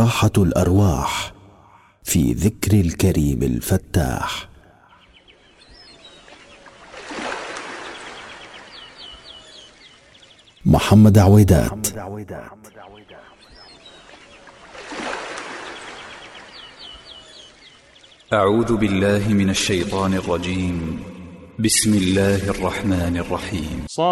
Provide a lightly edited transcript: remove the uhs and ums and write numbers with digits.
راحة الأرواح في ذكر الكريم الفتاح. محمد عويدات. أعوذ بالله من الشيطان الرجيم. بسم الله الرحمن الرحيم.